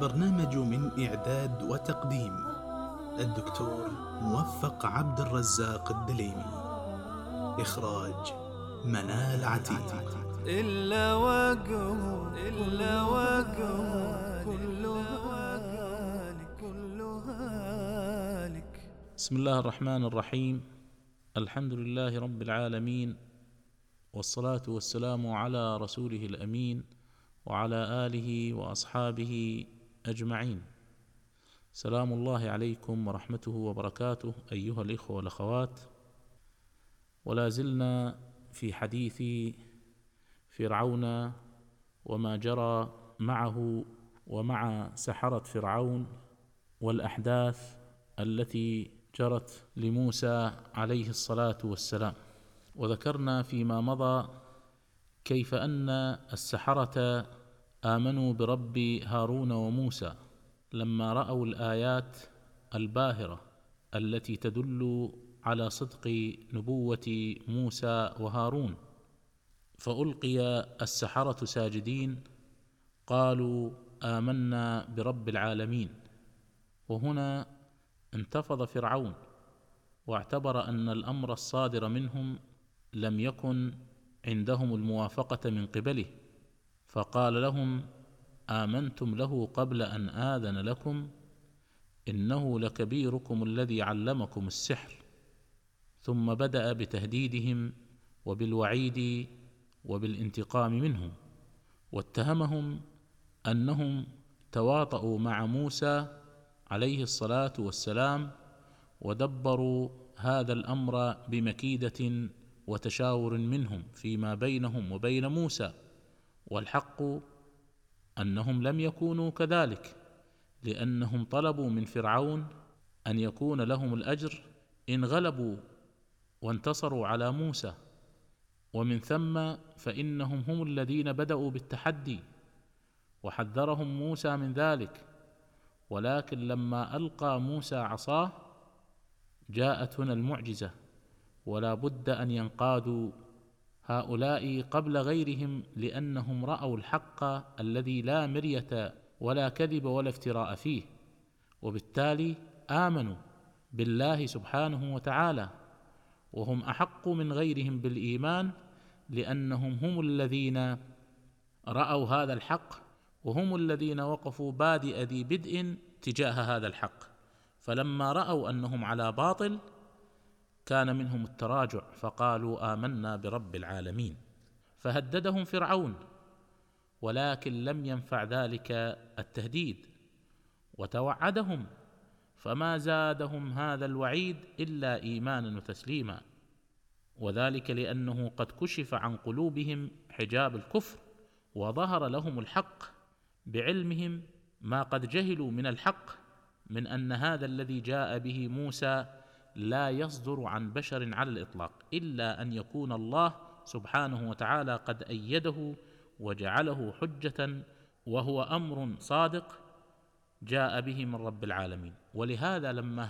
البرنامج من إعداد وتقديم الدكتور موفق عبد الرزاق الدليمي. إخراج منال عتيق. إلا وجهه كلها لك. بسم الله الرحمن الرحيم. الحمد لله رب العالمين، والصلاة والسلام على رسوله الأمين وعلى آله وأصحابه أجمعين. سلام الله عليكم ورحمته وبركاته أيها الإخوة والأخوات. ولا زلنا في حديث فرعون وما جرى معه ومع سحرة فرعون، والأحداث التي جرت لموسى عليه الصلاة والسلام. وذكرنا فيما مضى كيف أن السحرة آمنوا برب هارون وموسى لما رأوا الآيات الباهرة التي تدل على صدق نبوة موسى وهارون، فألقي السحرة ساجدين قالوا آمنا برب العالمين. وهنا انتفض فرعون واعتبر أن الأمر الصادر منهم لم يكن عندهم الموافقة من قبله، فقال لهم آمنتم له قبل أن آذن لكم؟ إنه لكبيركم الذي علمكم السحر. ثم بدأ بتهديدهم وبالوعيد وبالانتقام منهم، واتهمهم أنهم تواطؤوا مع موسى عليه الصلاة والسلام ودبروا هذا الأمر بمكيدة وتشاور منهم فيما بينهم وبين موسى، والحق أنهم لم يكونوا كذلك، لأنهم طلبوا من فرعون أن يكون لهم الأجر إن غلبوا وانتصروا على موسى، ومن ثم فإنهم هم الذين بدأوا بالتحدي وحذرهم موسى من ذلك. ولكن لما ألقى موسى عصاه جاءت هنا المعجزة، ولا بد أن ينقادوا هؤلاء قبل غيرهم، لأنهم رأوا الحق الذي لا مرية ولا كذب ولا افتراء فيه، وبالتالي آمنوا بالله سبحانه وتعالى، وهم أحق من غيرهم بالإيمان، لأنهم هم الذين رأوا هذا الحق، وهم الذين وقفوا بادئ ذي بدء تجاه هذا الحق. فلما رأوا أنهم على باطل كان منهم التراجع، فقالوا آمنا برب العالمين. فهددهم فرعون، ولكن لم ينفع ذلك التهديد، وتوعدهم، فما زادهم هذا الوعيد إلا إيمانا وتسليما، وذلك لأنه قد كشف عن قلوبهم حجاب الكفر، وظهر لهم الحق بعلمهم ما قد جهلوا من الحق، من أن هذا الذي جاء به موسى لا يصدر عن بشر على الإطلاق، إلا أن يكون الله سبحانه وتعالى قد أيده وجعله حجة، وهو أمر صادق جاء به من رب العالمين. ولهذا لما